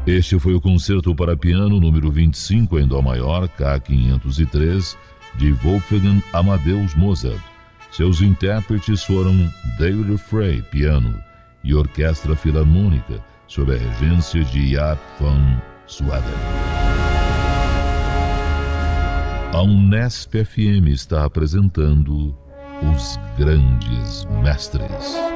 Este foi o concerto para piano número 25 em Dó maior, K503, de Wolfgang Amadeus Mozart. Seus intérpretes foram David Frey, piano, e Orquestra Filarmônica, sob a regência de Jaap van Zweden. A Unesp FM está apresentando Os Grandes Mestres.